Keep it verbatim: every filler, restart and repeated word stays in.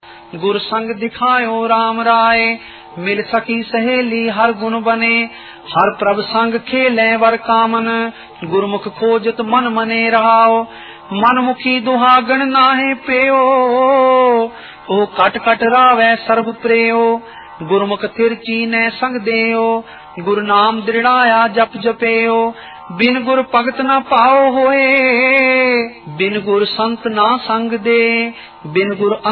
गुर संग दिखायो राम राय, मिल सकी सहेली हर गुण बने। हर प्रभ संग खेले वर कामन, गुरमुख खोजत मन मने रहाओ। मनमुखी दुहागण नाहे पेयो, ओ कट कट रावै सर्व प्रेयो। गुरमुख तिरची ने संग देयो, गुरु नाम दृढ़ाया जप जपेयो। बिन गुर भगत न पाओ होए, बिन गुर संत ना संग दे। बिन गुर